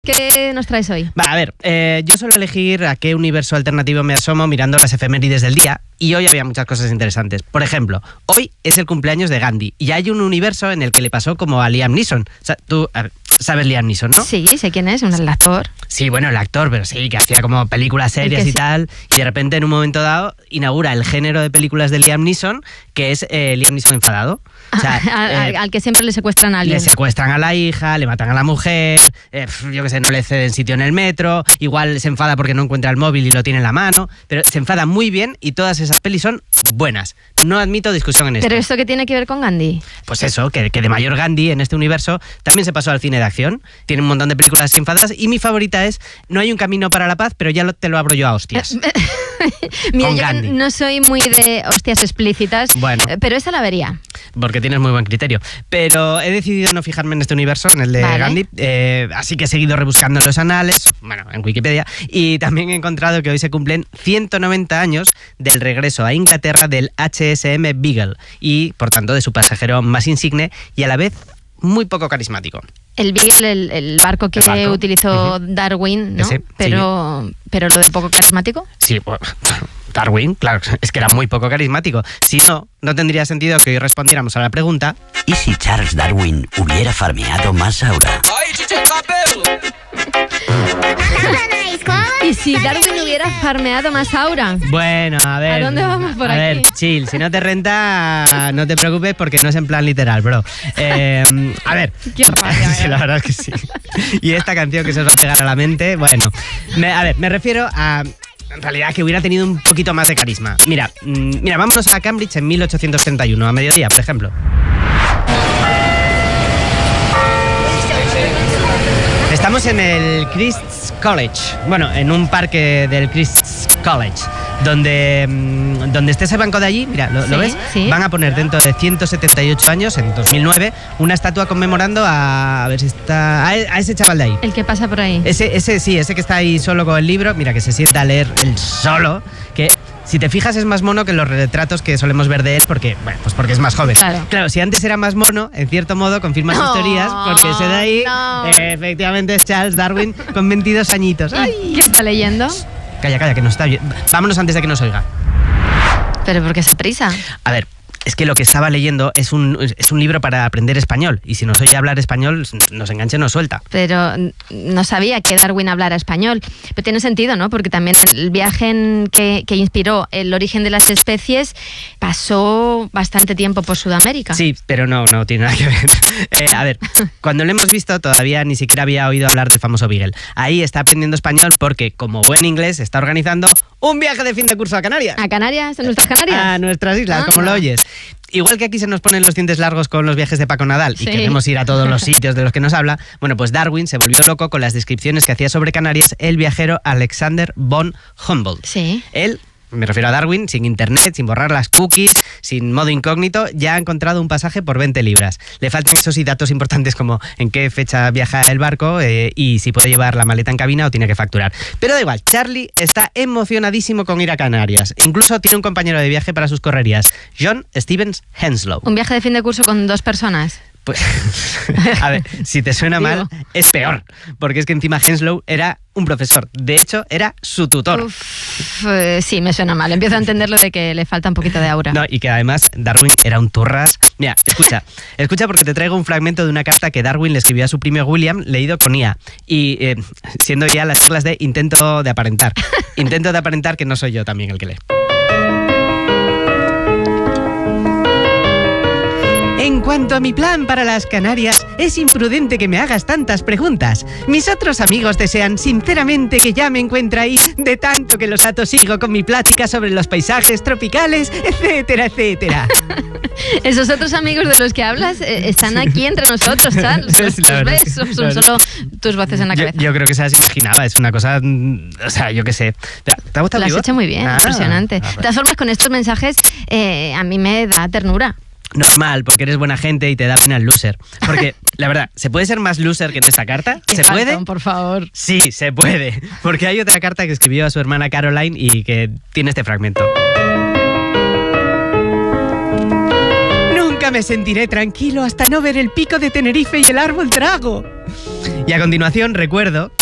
¿Qué nos traes hoy? Va, a ver, yo suelo elegir a qué universo alternativo me asomo mirando las efemérides del día, y hoy había muchas cosas interesantes. Por ejemplo, hoy es el cumpleaños de Gandhi y hay un universo en el que le pasó como a Liam Neeson. O sea, tú sabes Liam Neeson, ¿no? Sí, sé quién es, el actor. Sí, bueno, el actor, pero sí, que hacía como películas serias y tal, y de repente en un momento dado inaugura el género de películas de Liam Neeson, que es Liam Neeson enfadado. O sea, al que siempre le secuestran a alguien. Le secuestran a la hija, le matan a la mujer, yo qué sé, no le ceden sitio en el metro, igual se enfada porque no encuentra el móvil y lo tiene en la mano, pero se enfada muy bien y todas esas pelis son buenas. No admito discusión en esto. ¿Pero esto qué tiene que ver con Gandhi? Pues eso, que de mayor Gandhi en este universo también se pasó al cine de acción, tiene un montón de películas enfadadas y mi favorita es No hay un camino para la paz, pero ya te lo abro yo a hostias. Mira, yo no soy muy de hostias explícitas, bueno, pero esa la vería. Porque tienes muy buen criterio. Pero he decidido no fijarme en este universo, en el de Gandhi, así que he seguido rebuscando en los anales, bueno, en Wikipedia, y también he encontrado que hoy se cumplen 190 años del regreso a Inglaterra del HSM Beagle y, por tanto, de su pasajero más insigne y a la vez muy poco carismático. El Beagle, el barco que utilizó Darwin, ¿no? Ese, pero lo de poco carismático. Sí, bueno, Darwin, claro, es que era muy poco carismático. Si no, no tendría sentido que hoy respondiéramos a la pregunta: ¿y si Charles Darwin hubiera farmeado más aura? ¿Y si Darwin hubiera farmeado más aura? Bueno, a ver. ¿A dónde vamos por aquí? A ver, chill, si no te renta, no te preocupes porque no es en plan literal, bro. A ver. Qué rabia, sí, la verdad es que sí. Y esta canción que se os va a pegar a la mente, bueno. Me refiero a, en realidad, que hubiera tenido un poquito más de carisma. Mira, vámonos a Cambridge en 1831, a mediodía, por ejemplo. Estamos en el Christ's College, bueno, en un parque del Christ's College, donde esté ese banco de allí, mira, ¿lo ves? Sí. Van a poner dentro de 178 años, en 2009, una estatua conmemorando a ver si está, a ese chaval de ahí. El que pasa por ahí. Ese que está ahí solo con el libro, mira, que se sienta a leer él solo, que... Si te fijas es más mono que los retratos que solemos ver de él porque, bueno, pues porque es más joven. Claro, si antes era más mono, en cierto modo confirma sus teorías porque ese de ahí, efectivamente es Charles Darwin con 22 añitos. ¿Qué está leyendo? Calla, que nos está oyendo. Vámonos antes de que nos oiga. ¿Pero por qué esa prisa? A ver, es que lo que estaba leyendo es un libro para aprender español. Y si nos oye hablar español, nos engancha y nos suelta. Pero no sabía que Darwin hablara español. Pero tiene sentido, ¿no? Porque también el viaje que inspiró el origen de las especies pasó bastante tiempo por Sudamérica. Sí, pero no tiene nada que ver. A ver, cuando lo hemos visto todavía ni siquiera había oído hablar del famoso Beagle. Ahí está aprendiendo español porque, como buen inglés, está organizando un viaje de fin de curso a Canarias. ¿A Canarias? ¿A nuestras Canarias? A nuestras islas, como lo oyes. Igual que aquí se nos ponen los dientes largos con los viajes de Paco Nadal y queremos ir a todos los sitios de los que nos habla, bueno, pues Darwin se volvió loco con las descripciones que hacía sobre Canarias el viajero Alexander von Humboldt. Sí. Él, me refiero a Darwin, sin internet, sin borrar las cookies, sin modo incógnito, ya ha encontrado un pasaje por 20 libras. Le faltan esos datos importantes como en qué fecha viaja el barco y si puede llevar la maleta en cabina o tiene que facturar. Pero da igual, Charlie está emocionadísimo con ir a Canarias. Incluso tiene un compañero de viaje para sus correrías, John Stevens Henslow. ¿Un viaje de fin de curso con 2 personas? Pues, a ver, si te suena mal, es peor, porque es que encima Henslow era un profesor, de hecho era su tutor. Sí, me suena mal, empiezo a entender lo de que le falta un poquito de aura. No, y que además Darwin era un turras. Mira, escucha porque te traigo un fragmento de una carta que Darwin le escribió a su primo William, leído con IA, y siendo IA las siglas de intento de aparentar que no soy yo también el que lee. En cuanto a mi plan para las Canarias, es imprudente que me hagas tantas preguntas. Mis otros amigos desean sinceramente que ya me encuentre ahí, de tanto que los atosigo con mi plática sobre los paisajes tropicales, etcétera, etcétera. Esos otros amigos de los que hablas están aquí entre nosotros, Charles. ¿Los ves? Son solo tus voces en la cabeza. Yo creo que se las imaginaba, es una cosa, o sea, yo qué sé. ¿Te ha gustado? Lo has hecho muy bien, impresionante. De todas formas, con estos mensajes a mí me da ternura. Normal, porque eres buena gente y te da pena el loser. Porque, la verdad, ¿se puede ser más loser que en esta carta? ¿Se puede? Por favor. Sí, se puede. Porque hay otra carta que escribió a su hermana Caroline y que tiene este fragmento. Nunca me sentiré tranquilo hasta no ver el pico de Tenerife y el árbol Drago. Y a continuación recuerdo